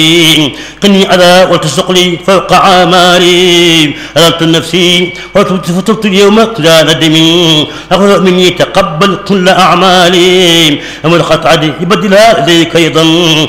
قني أذى وتسق لي فوق عماري أذنت نفسي وتبت اليوم لا ندمي أخذ مني تقبل كل أعمالي أمر قطعتي يبدلها إليك أيضا